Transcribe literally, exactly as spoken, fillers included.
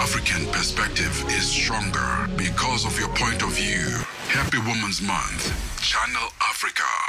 African perspective is stronger because of your point of view. Happy Women's Month. Channel Africa.